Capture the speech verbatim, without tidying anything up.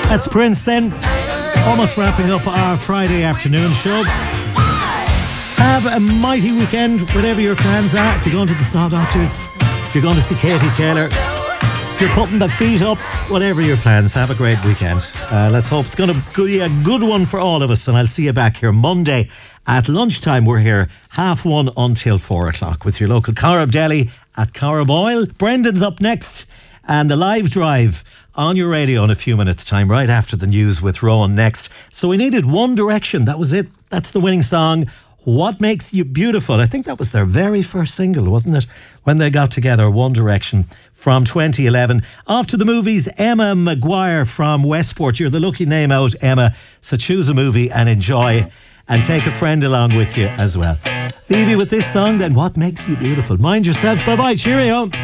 That's Prince then. Almost wrapping up our Friday afternoon show. Have a mighty weekend, whatever your plans are. If you're going to the Saw Doctors, if you're going to see Katie Taylor, if you're putting the feet up, whatever your plans, have a great weekend. Uh, let's hope it's going to be a good one for all of us. And I'll see you back here Monday at lunchtime. We're here half one until four o'clock with your local Carib Deli at Carib Oil. Brendan's up next, and the live drive on your radio in a few minutes' time, right after the news with Rowan next. So we needed One Direction. That was it. That's the winning song. What Makes You Beautiful. I think that was their very first single, wasn't it? When they got together, One Direction from twenty eleven. Off to the movies, Emma Maguire from Westport. You're the lucky name out, Emma. So choose a movie and enjoy, and take a friend along with you as well. Leave you with this song then, What Makes You Beautiful. Mind yourself. Bye-bye. Cheerio.